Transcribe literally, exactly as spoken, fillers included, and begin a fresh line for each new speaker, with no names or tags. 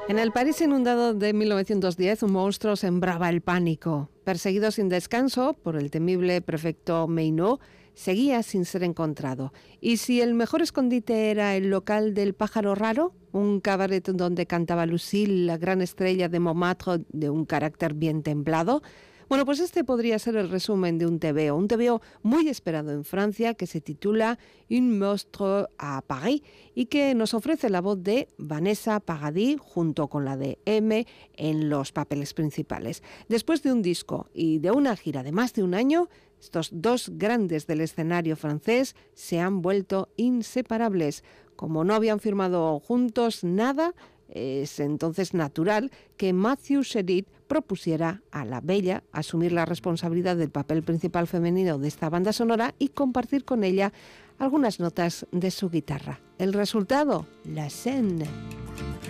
En el París inundado de mil novecientos diez, un monstruo sembraba el pánico. Perseguido sin descanso por el temible prefecto Meynot, seguía sin ser encontrado. ¿Y si el mejor escondite era el local del pájaro raro? Un cabaret donde cantaba Lucille, la gran estrella de Montmartre, de un carácter bien templado. Bueno, pues este podría ser el resumen de un tebeo, un tebeo muy esperado en Francia que se titula Un monstre à Paris y que nos ofrece la voz de Vanessa Paradis junto con la de M en los papeles principales. Después de un disco y de una gira de más de un año, estos dos grandes del escenario francés se han vuelto inseparables. Como no habían firmado juntos nada, es entonces natural que Matthew Shedid propusiera a la Bella asumir la responsabilidad del papel principal femenino de esta banda sonora y compartir con ella algunas notas de su guitarra. El resultado, La Seine.